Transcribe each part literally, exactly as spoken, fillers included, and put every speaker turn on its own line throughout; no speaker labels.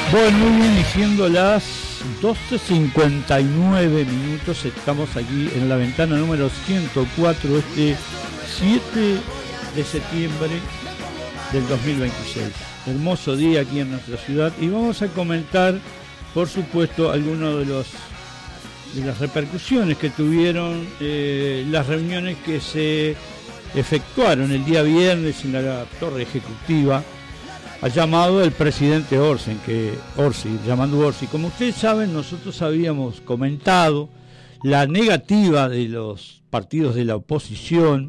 Bueno, muy bien, y siendo las doce cincuenta y nueve minutos, estamos aquí en la ventana número ciento cuatro, este siete de septiembre del dos mil veintiséis. Hermoso día aquí en nuestra ciudad, y vamos a comentar, por supuesto, algunos de los de las repercusiones que tuvieron eh, las reuniones que se efectuaron el día viernes en la torre ejecutiva. Ha llamado el presidente Orsi, que Orsi, llamando Orsi. Como ustedes saben, nosotros habíamos comentado la negativa de los partidos de la oposición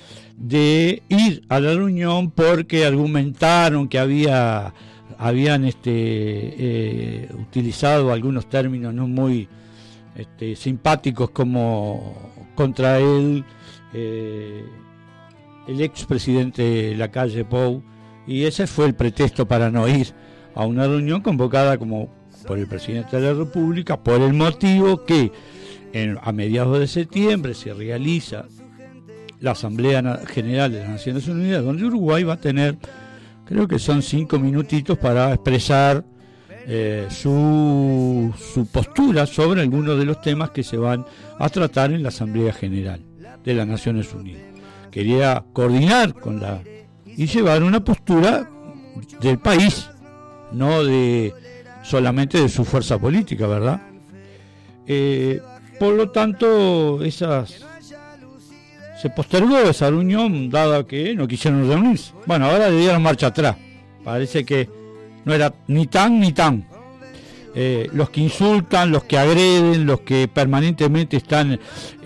de ir a la reunión porque argumentaron que había habían este eh, utilizado algunos términos no muy este, simpáticos como contra él eh, el expresidente Lacalle Pou. Y ese fue el pretexto para no ir a una reunión convocada como por el presidente de la República, por el motivo que en, a mediados de septiembre se realiza la Asamblea General de las Naciones Unidas, donde Uruguay va a tener, creo que son cinco minutitos para expresar eh, su, su postura sobre algunos de los temas que se van a tratar en la Asamblea General de las Naciones Unidas. Quería coordinar con la y llevar una postura del país, no de solamente de su fuerza política, ¿verdad? Eh, por lo tanto, esas se postergó esa reunión, dado que no quisieron reunirse. Bueno, ahora le dieron marcha atrás. Parece que no era ni tan ni tan. Eh, los que insultan, los que agreden, los que permanentemente están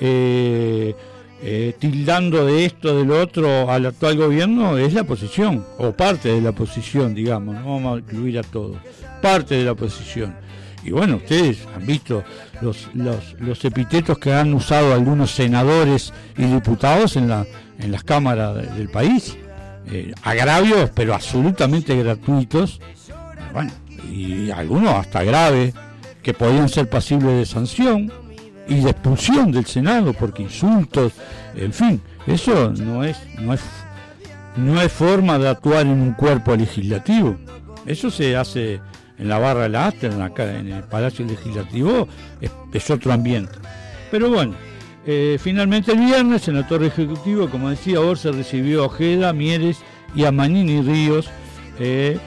eh, Eh, tildando de esto, de lo otro al actual gobierno, es la oposición, o parte de la oposición, digamos, no vamos a incluir a todos, parte de la oposición. Y bueno, ustedes han visto los, los, los epítetos que han usado algunos senadores y diputados en, la, en las cámaras de, del país, eh, agravios, pero absolutamente gratuitos, bueno, y algunos hasta graves, que podían ser pasibles de sanción y de expulsión del Senado porque insultos, en fin, eso no es no es no es forma de actuar en un cuerpo legislativo. Eso se hace en la barra de la Aster, acá en el Palacio Legislativo, es, es otro ambiente. Pero bueno, eh, finalmente el viernes en la Torre Ejecutiva, como decía, Orsi recibió a Ojeda, Mieres y a Manini Ríos, eh,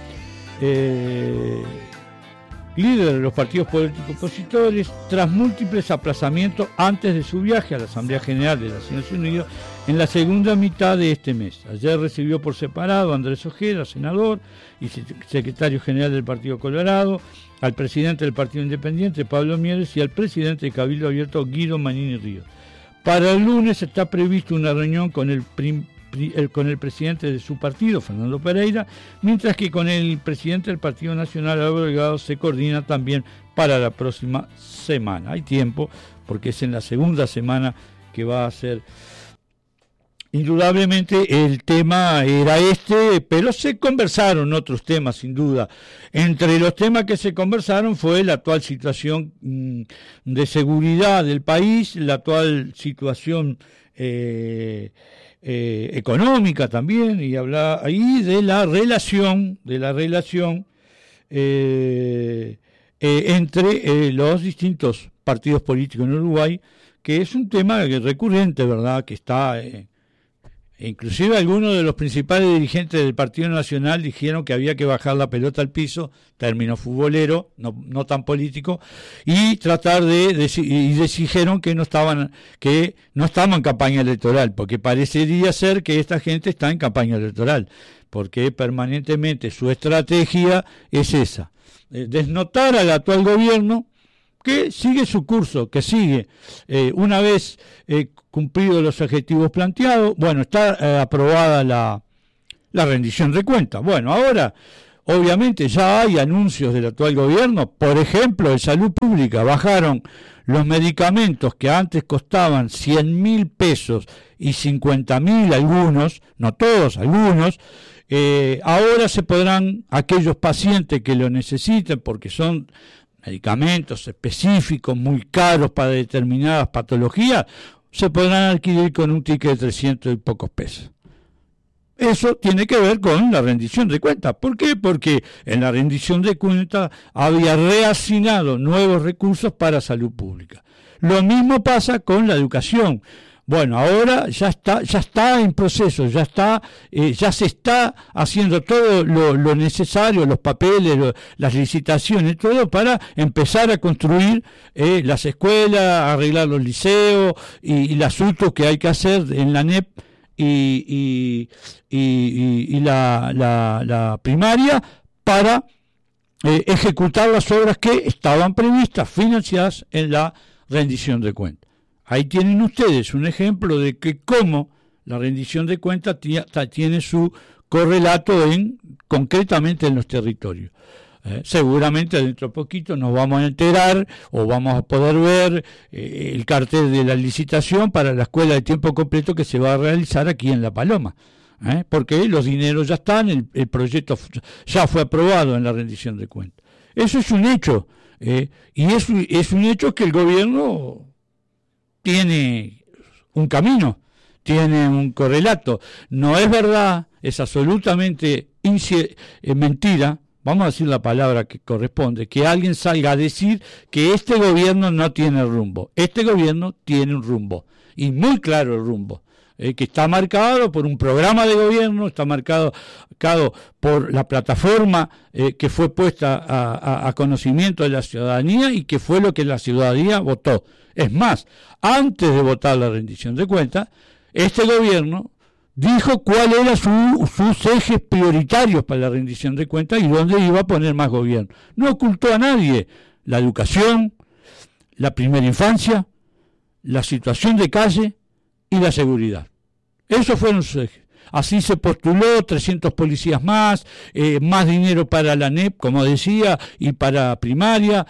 eh, líder de los partidos políticos opositores, tras múltiples aplazamientos antes de su viaje a la Asamblea General de las Naciones Unidas en la segunda mitad de este mes. Ayer recibió por separado a Andrés Ojeda, senador y secretario general del Partido Colorado, al presidente del Partido Independiente, Pablo Mieres, y al presidente de Cabildo Abierto, Guido Manini Ríos. Para el lunes está previsto una reunión con el prim con el presidente de su partido, Fernando Pereira, mientras que con el presidente del Partido Nacional, Álvaro Delgado, se coordina también para la próxima semana. Hay tiempo, porque es en la segunda semana que va a ser. Indudablemente el tema era este, pero se conversaron otros temas, sin duda. Entre los temas que se conversaron fue la actual situación mmm, de seguridad del país, la actual situación eh, Eh, económica también, y habla ahí de la relación de la relación eh, eh, entre eh, los distintos partidos políticos en Uruguay, que es un tema recurrente, verdad, que está eh, inclusive algunos de los principales dirigentes del Partido Nacional dijeron que había que bajar la pelota al piso, término futbolero, no, no tan político, y tratar de, de y dijeron que no estaban que no estaban en campaña electoral, porque parecería ser que esta gente está en campaña electoral, porque permanentemente su estrategia es esa, desnotar al actual gobierno, que sigue su curso, que sigue, eh, una vez eh, cumplidos los objetivos planteados. Bueno, está eh, aprobada la, la rendición de cuentas. Bueno, ahora, obviamente, ya hay anuncios del actual gobierno. Por ejemplo, de salud pública, bajaron los medicamentos que antes costaban cien mil pesos y cincuenta mil algunos, no todos, algunos. Eh, ahora se podrán, aquellos pacientes que lo necesiten, porque son medicamentos específicos muy caros para determinadas patologías, se podrán adquirir con un ticket de trescientos y pocos pesos. Eso tiene que ver con la rendición de cuentas. ¿Por qué? Porque en la rendición de cuentas había reasignado nuevos recursos para salud pública. Lo mismo pasa con la educación. Bueno, ahora ya está, ya está en proceso, ya está, eh, ya se está haciendo todo lo, lo necesario, los papeles, lo, las licitaciones, todo para empezar a construir eh, las escuelas, arreglar los liceos y, y las U T O que hay que hacer en la N E P y, y, y, y la, la, la primaria para eh, ejecutar las obras que estaban previstas, financiadas en la rendición de cuentas. Ahí tienen ustedes un ejemplo de que cómo la rendición de cuentas tiene su correlato en concretamente en los territorios. Eh, seguramente dentro de poquito nos vamos a enterar o vamos a poder ver eh, el cartel de la licitación para la escuela de tiempo completo que se va a realizar aquí en La Paloma. ¿eh? Porque los dineros ya están, el, el proyecto ya fue aprobado en la rendición de cuentas. Eso es un hecho. Eh, y es, es un hecho que el gobierno tiene un camino, tiene un correlato. No es verdad, es absolutamente inci- eh, mentira, vamos a decir la palabra que corresponde, que alguien salga a decir que este gobierno no tiene rumbo. Este gobierno tiene un rumbo, y muy claro el rumbo, eh, que está marcado por un programa de gobierno, está marcado, marcado por la plataforma eh, que fue puesta a, a, a conocimiento de la ciudadanía y que fue lo que la ciudadanía votó. Es más, antes de votar la rendición de cuentas, este gobierno dijo cuáles eran su, sus ejes prioritarios para la rendición de cuentas y dónde iba a poner más gobierno. No ocultó a nadie la educación, la primera infancia, la situación de calle y la seguridad. Esos fueron sus ejes. Así se postuló trescientos policías más, eh, más dinero para la N E P, como decía, y para primaria.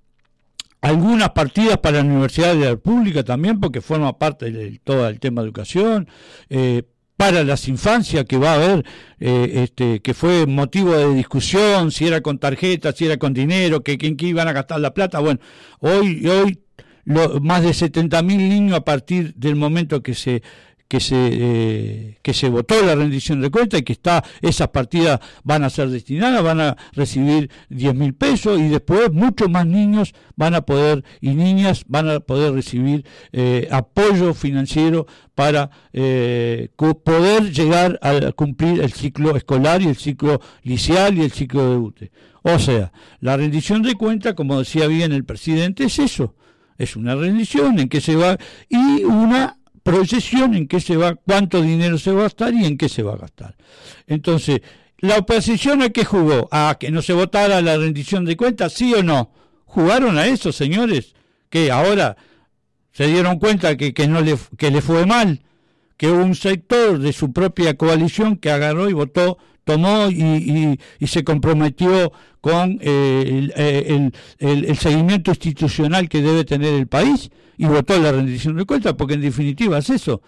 Algunas partidas para la Universidad de la República también, porque forma parte de todo el tema de educación, eh, para las infancias que va a haber, eh, este, que fue motivo de discusión, si era con tarjeta, si era con dinero, que quién que iban a gastar la plata. Bueno, hoy, hoy lo, más de setenta mil niños a partir del momento que se que se eh, que se votó la rendición de cuentas y que está esas partidas van a ser destinadas, van a recibir diez mil pesos y después muchos más niños van a poder y niñas van a poder recibir eh, apoyo financiero para eh, poder llegar a cumplir el ciclo escolar y el ciclo liceal y el ciclo de U T E. O sea, la rendición de cuentas, como decía bien el presidente, es eso, es una rendición en que se va y una proyección en qué se va, cuánto dinero se va a gastar y en qué se va a gastar. Entonces, ¿la oposición a qué jugó? ¿A que no se votara la rendición de cuentas? ¿Sí o no? ¿Jugaron a eso, señores? ¿Que ahora se dieron cuenta que, que, no le, que le fue mal? ¿Que hubo un sector de su propia coalición que agarró y votó, tomó y, y, y se comprometió con eh, el, el, el, el seguimiento institucional que debe tener el país? Y votó la rendición de cuentas, porque en definitiva es eso.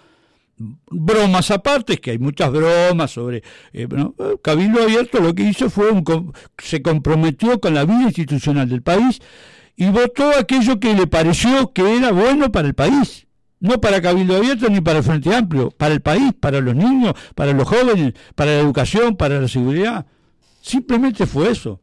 Bromas aparte, es que hay muchas bromas sobre... Eh, bueno, Cabildo Abierto lo que hizo fue, un, se comprometió con la vida institucional del país y votó aquello que le pareció que era bueno para el país. No para Cabildo Abierto ni para el Frente Amplio, para el país, para los niños, para los jóvenes, para la educación, para la seguridad. Simplemente fue eso.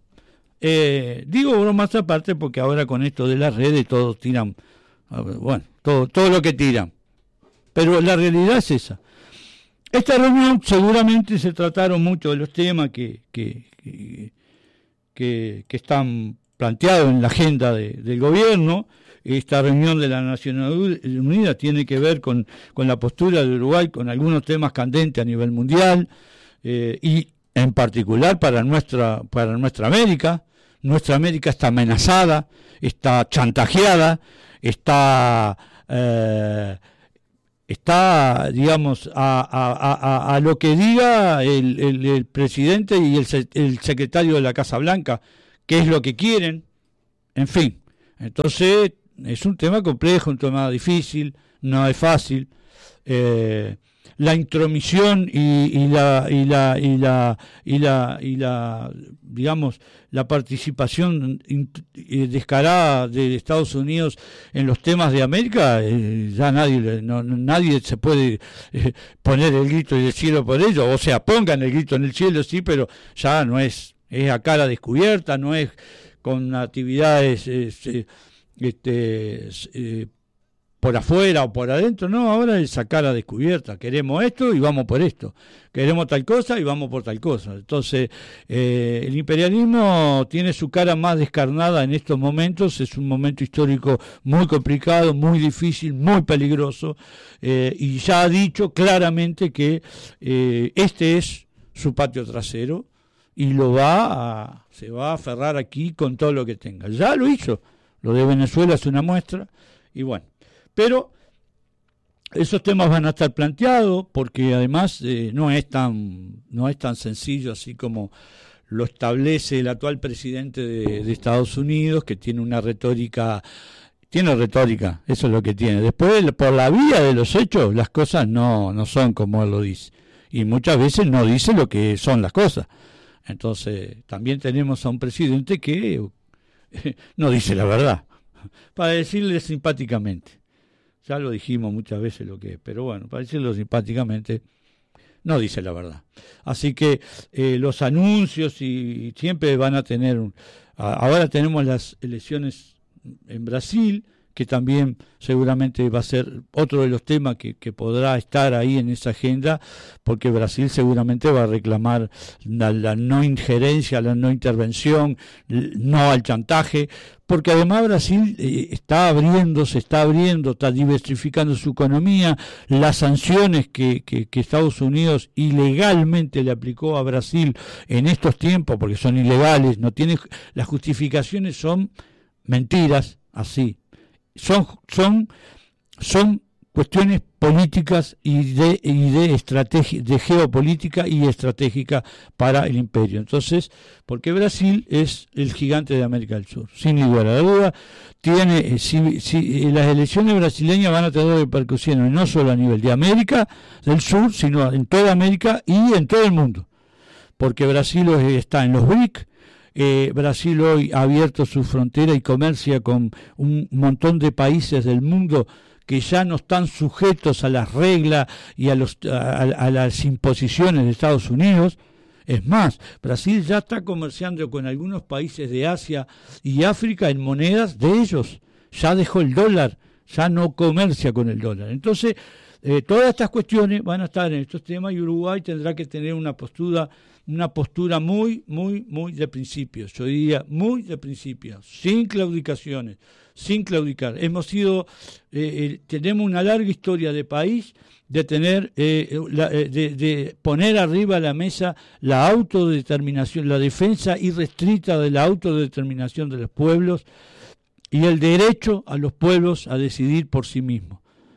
Eh, digo bromas aparte porque ahora con esto de las redes todos tiran... Bueno, todo, todo lo que tiran. Pero la realidad es esa. Esta reunión seguramente se trataron mucho de los temas que, que, que, que, que están planteados en la agenda de, del gobierno. Esta reunión de las Naciones Unidas tiene que ver con, con la postura de Uruguay, con algunos temas candentes a nivel mundial, eh, y en particular para nuestra, para nuestra América. Nuestra América está amenazada, está chantajeada, está eh, está digamos a, a, a, a lo que diga el, el, el presidente y el, el secretario de la Casa Blanca, qué es lo que quieren, en fin. Entonces es un tema complejo, un tema difícil, no es fácil, eh, la intromisión y, y la y la y la y la y la digamos la participación descarada de Estados Unidos en los temas de América, eh, ya nadie no, nadie se puede eh, poner el grito en el cielo por ello. O sea, pongan el grito en el cielo, sí, pero ya no es es a cara descubierta, no es con actividades este, este eh, por afuera o por adentro, no, ahora es a cara descubierta, queremos esto y vamos por esto, queremos tal cosa y vamos por tal cosa. Entonces, eh, el imperialismo tiene su cara más descarnada en estos momentos, es un momento histórico muy complicado, muy difícil, muy peligroso, eh, y ya ha dicho claramente que eh, este es su patio trasero y lo va a, se va a aferrar aquí con todo lo que tenga. Ya lo hizo, lo de Venezuela es una muestra, y bueno. Pero esos temas van a estar planteados porque además eh, no es tan no es tan sencillo así como lo establece el actual presidente de, de Estados Unidos, que tiene una retórica, tiene retórica, eso es lo que tiene. Después, por la vía de los hechos, las cosas no, no son como él lo dice. Y muchas veces no dice lo que son las cosas. Entonces, también tenemos a un presidente que eh, no dice la verdad, para decirle simpáticamente. Ya lo dijimos muchas veces lo que es, pero bueno, para decirlo simpáticamente, no dice la verdad. Así que eh, los anuncios y, y siempre van a tener... Un, a, ahora tenemos las elecciones en Brasil, que también seguramente va a ser otro de los temas que, que podrá estar ahí en esa agenda, porque Brasil seguramente va a reclamar la, la no injerencia, la no intervención, no al chantaje, porque además Brasil eh, está abriendo, se está abriendo, está diversificando su economía. Las sanciones que, que, que Estados Unidos ilegalmente le aplicó a Brasil en estos tiempos, porque son ilegales, no tiene, las justificaciones son mentiras, así. Son, son, son cuestiones políticas y de, y de estrategia, de geopolítica y estratégica para el imperio. Entonces, porque Brasil es el gigante de América del Sur, sin lugar a duda, tiene, si, si las elecciones brasileñas van a tener repercusiones no solo a nivel de América del Sur, sino en toda América y en todo el mundo, porque Brasil está en los B R I C. Eh, Brasil hoy ha abierto su frontera y comercia con un montón de países del mundo que ya no están sujetos a las reglas y a, los, a, a las imposiciones de Estados Unidos. Es más, Brasil ya está comerciando con algunos países de Asia y África en monedas de ellos. Ya dejó el dólar, ya no comercia con el dólar. Entonces, eh, todas estas cuestiones van a estar en estos temas y Uruguay tendrá que tener una postura una postura muy, muy, muy de principios, yo diría muy de principios, sin claudicaciones, sin claudicar. Hemos sido, eh, eh, tenemos una larga historia de país, de tener, eh, la, de, de poner arriba de la mesa la autodeterminación, la defensa irrestricta de la autodeterminación de los pueblos y el derecho a los pueblos a decidir por sí mismos,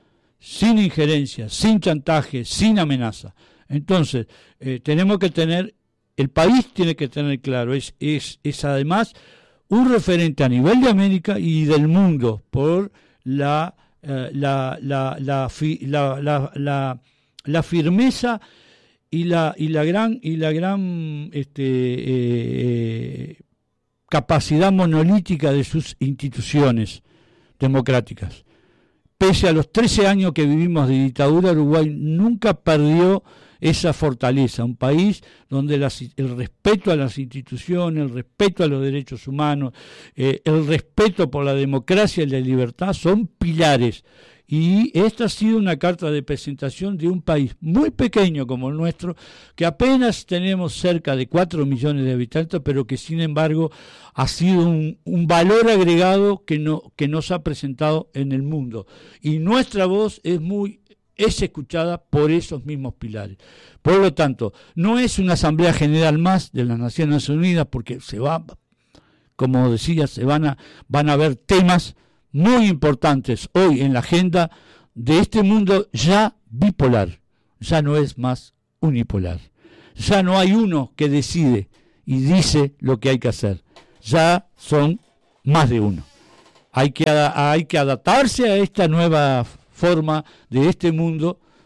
sin injerencia, sin chantaje, sin amenaza. Entonces, eh, tenemos que tener, el país tiene que tener claro, es, es, es además un referente a nivel de América y del mundo por la, eh, la, la, la, fi, la, la, la, la firmeza y la, y la gran, y la gran este, eh, capacidad monolítica de sus instituciones democráticas. Pese a los trece años que vivimos de dictadura, Uruguay nunca perdió esa fortaleza, un país donde las, el respeto a las instituciones, el respeto a los derechos humanos, eh, el respeto por la democracia y la libertad son pilares. Y esta ha sido una carta de presentación de un país muy pequeño como el nuestro, que apenas tenemos cerca de cuatro millones de habitantes, pero que sin embargo ha sido un, un valor agregado que, no, que nos ha presentado en el mundo. Y nuestra voz es muy es escuchada por esos mismos pilares. Por lo tanto, no es una Asamblea General más de las Naciones Unidas, porque se va, como decía, se van a, van a haber temas muy importantes hoy en la agenda de este mundo ya bipolar, ya no es más unipolar, ya no hay uno que decide y dice lo que hay que hacer, ya son más de uno. Hay que, hay que adaptarse a esta nueva forma de este mundo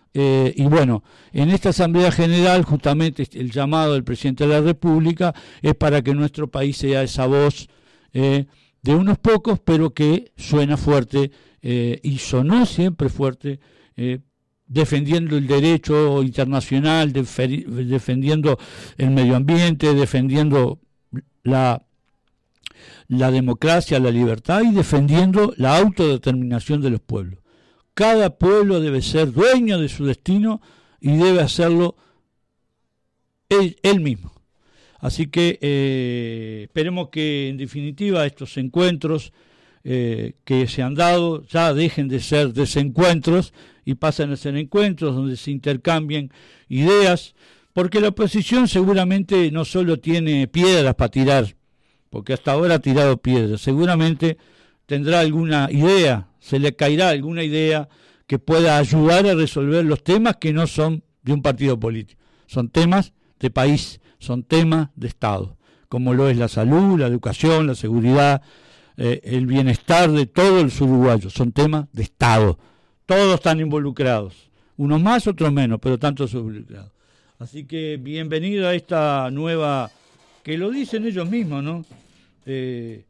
Eh, y bueno, en esta Asamblea General justamente el llamado del Presidente de la República es para que nuestro país sea esa voz eh, de unos pocos, pero que suena fuerte eh, y sonó siempre fuerte, eh, defendiendo el derecho internacional, defer- defendiendo el medio ambiente, defendiendo la, la democracia, la libertad y defendiendo la autodeterminación de los pueblos. Cada pueblo debe ser dueño de su destino y debe hacerlo él, él mismo. Así que eh, esperemos que en definitiva estos encuentros eh, que se han dado ya dejen de ser desencuentros y pasen a ser encuentros donde se intercambien ideas, porque la oposición seguramente no solo tiene piedras para tirar, porque hasta ahora ha tirado piedras, seguramente tendrá alguna idea, se le caerá alguna idea que pueda ayudar a resolver los temas que no son de un partido político, son temas de país, son temas de Estado, como lo es la salud, la educación, la seguridad, eh, el bienestar de todos los uruguayos, son temas de Estado, todos están involucrados, unos más, otros menos, pero tantos involucrados. Así que bienvenido a esta nueva, que lo dicen ellos mismos, ¿no? Eh,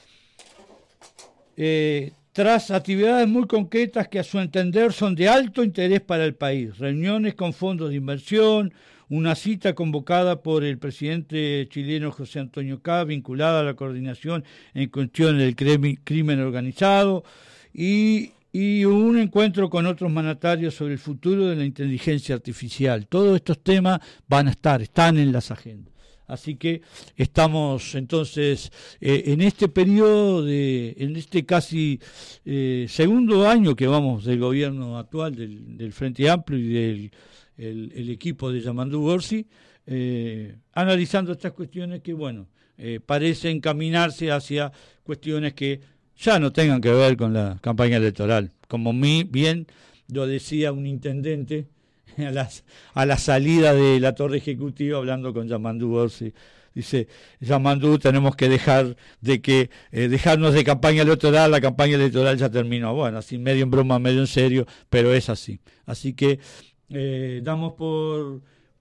Eh, tras actividades muy concretas que a su entender son de alto interés para el país, reuniones con fondos de inversión, una cita convocada por el presidente chileno José Antonio Kast vinculada a la coordinación en cuestiones del crimen organizado y, y un encuentro con otros mandatarios sobre el futuro de la inteligencia artificial. Todos estos temas van a estar, están en las agendas. Así que estamos entonces eh, en este periodo, de, en este casi eh, segundo año que vamos del gobierno actual, del, del Frente Amplio y del el, el equipo de Yamandú Orsi, eh, analizando estas cuestiones que, bueno, eh, parecen encaminarse hacia cuestiones que ya no tengan que ver con la campaña electoral. Como mí, bien lo decía un intendente, A, las, a la salida de la torre ejecutiva hablando con Yamandú Orsi, dice: Yamandú, tenemos que dejar de que eh, dejarnos de campaña electoral, la campaña electoral ya terminó. Bueno, así medio en broma, medio en serio, pero es así. Así que eh, damos por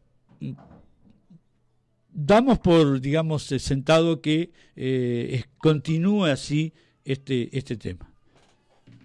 damos por digamos sentado que eh, continúe así este este tema.